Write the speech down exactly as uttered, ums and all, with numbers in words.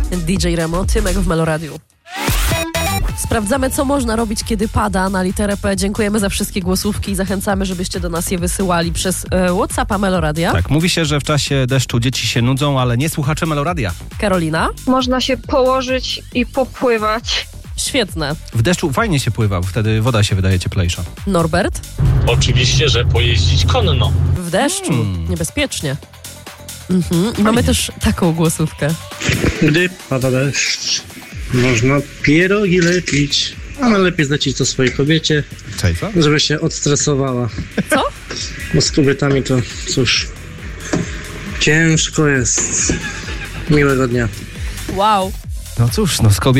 D J Remo, Tymek w Meloradiu. Sprawdzamy, co można robić, kiedy pada na literę P. Dziękujemy za wszystkie głosówki i zachęcamy, żebyście do nas je wysyłali przez e, WhatsAppa Meloradia. Tak, mówi się, że w czasie deszczu dzieci się nudzą, ale nie słuchacze Meloradia. Karolina? Można się położyć i popływać. Świetne. W deszczu fajnie się pływa, wtedy woda się wydaje cieplejsza. Norbert? Oczywiście, że pojeździć konno. W deszczu. Hmm. Niebezpiecznie. Mhm. I mamy też taką głosówkę. Gdy pada deszcz, można pierogi lepić, a najlepiej zlecić to swojej kobiecie, Cześć, co? żeby się odstresowała. Co? Bo z kobietami to, cóż, ciężko jest. Miłego dnia. Wow. No cóż, no z kobiet